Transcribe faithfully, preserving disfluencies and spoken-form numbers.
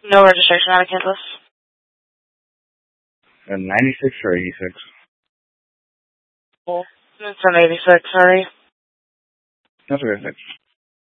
No registration out of Kansas. A ninety-six or eighty-six? Cool. It's an eighty-six, sorry. That's okay, thanks.